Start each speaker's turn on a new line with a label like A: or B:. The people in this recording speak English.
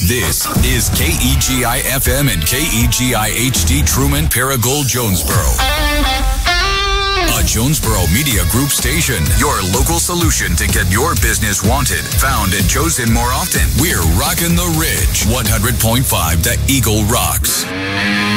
A: This is KEGI FM and KEGI HD Truman Paragould Jonesboro. A Jonesboro Media Group station. Your local solution to get your business wanted, found, and chosen more often. We're rocking the Ridge. 100.5 The Eagle rocks.